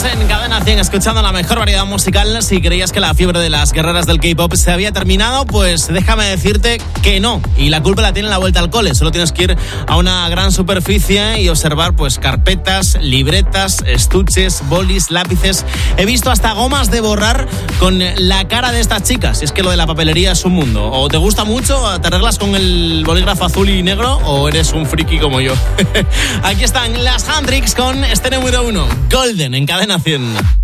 Estás en Cadena 100 escuchando la mejor variedad musical. Si creías que la fiebre de las guerreras del K-pop se había terminado, pues déjame decirte que no. Y la culpa la tiene la vuelta al cole. Solo tienes que ir a una gran superficie y observar pues carpetas, libretas, estuches, bolis, lápices. He visto hasta gomas de borrar con la cara de estas chicas. Y es que lo de la papelería es un mundo. O te gusta mucho, te arreglas con el bolígrafo azul y negro, o eres un friki como yo. Aquí están las Handrix con este número 1, Golden, en Cadena 100.